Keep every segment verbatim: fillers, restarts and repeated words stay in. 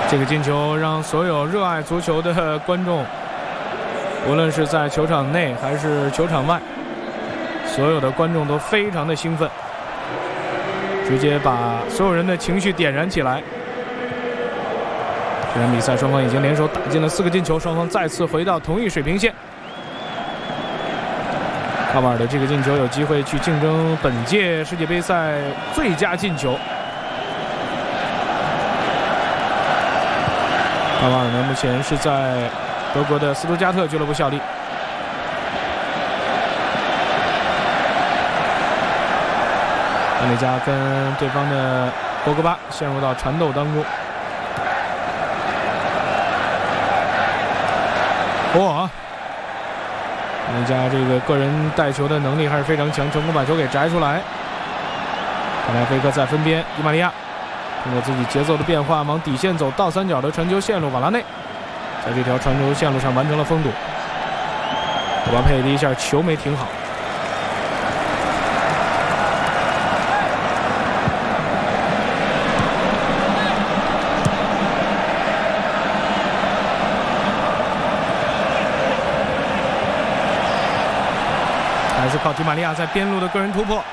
这个进球让所有热爱足球的观众，无论是在球场内还是球场外，所有的观众都非常的兴奋，直接把所有人的情绪点燃起来。这场比赛双方已经联手打进了四个进球，双方再次回到同一水平线。卡瓦尔的这个进球有机会去竞争本届世界杯赛最佳进球。卡瓦尔呢，目前是在德国的斯图加特俱乐部效力。安内加跟对方的博格巴陷入到缠斗当中。哇！安内加这个个人带球的能力还是非常强，成功把球给摘出来。看来菲克在分边，迪玛利亚通过自己节奏的变化往底线走，倒三角的传球线路，瓦拉内在这条传球线路上完成了封堵。姆巴佩第一下球没停好。还是靠迪玛利亚在边路的个人突破。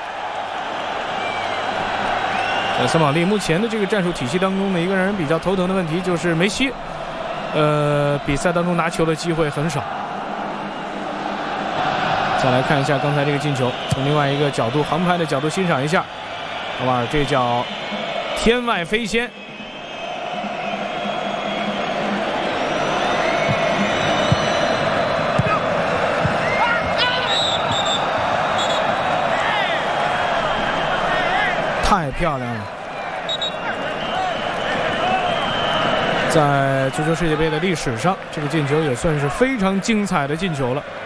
在森保利目前的这个战术体系当中的一个让人比较头疼的问题就是梅西，呃，比赛当中拿球的机会很少。再来看一下刚才这个进球，从另外一个角度航拍的角度欣赏一下，卡瓦尔这叫天外飞仙。太漂亮了！在足球世界杯的历史上，这个进球也算是非常精彩的进球了。